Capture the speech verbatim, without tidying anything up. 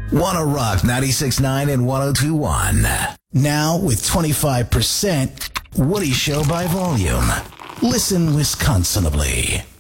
Wanna Rock ninety-six point nine and one oh two point one. Now with twenty-five percent Woody Show by volume. Listen Wisconsinably.